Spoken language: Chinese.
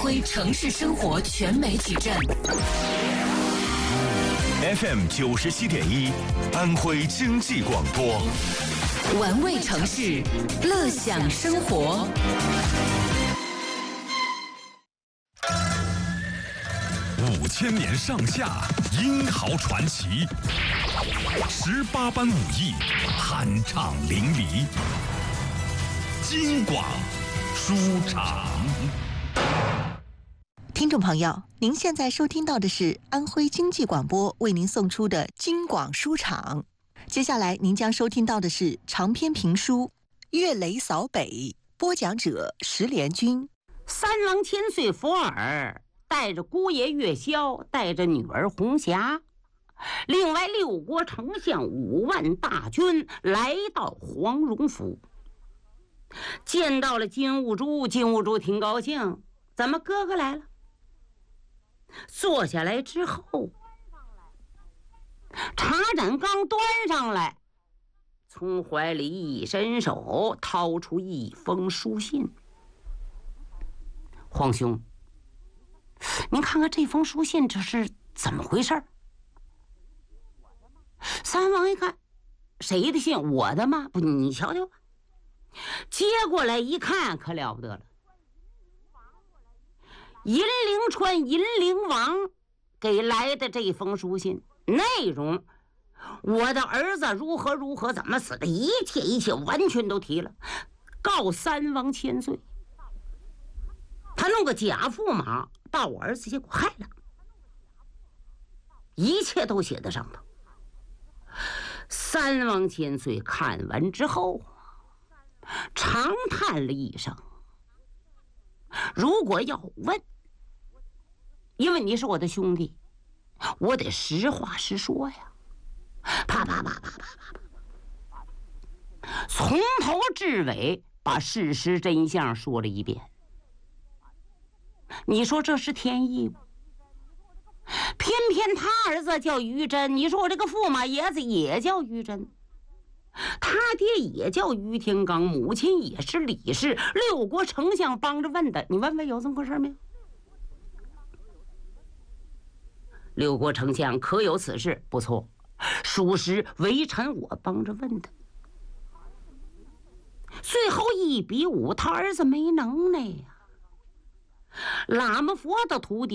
徽城市生活全媒体站 FM 97.1，安徽经济广播， 玩味城市，乐享生活。 5000年上下，英豪传奇，18般武艺，酣畅淋漓。京广书场。 听众朋友，您现在收听到的是安徽经济广播为您送出的京广书场。接下来您将收听到的是长篇评书《岳雷扫北》，播讲者石连军。 三王千岁福尔带着姑爷岳霄，带着女儿红霞，另外6国丞相5万大军来到黄荣府，见到了金兀术。金兀术挺高兴，咱们哥哥来了。坐下来之后，茶盏刚端上来，从怀里一伸手，掏出一封书信。皇兄，您看看这封书信，这是怎么回事？三王一看，谁的信？我的吗？不，你瞧瞧吧。接过来一看，可了不得了。银铃川银铃王给来的这封书信，内容我的儿子如何如何，怎么死的，一切完全都提了，告三王千岁。他弄个假驸马把我儿子结果害了，一切都写在上头。三王千岁看完之后长叹了一声，如果要问，因为你是我的兄弟，我得实话实说呀。啪啪啪啪啪啪啪，从头至尾把事实真相说了一遍。你说这是天意吗？偏偏他儿子叫于真，你说我这个驸马爷子也叫于真，他爹也叫于天罡，母亲也是李氏，6国丞相帮着问的，你问问有这么回事没有？6国丞相可有此事？不错，属实，微臣我帮着问的。最后1比5，他儿子没能耐呀。喇嘛佛的徒弟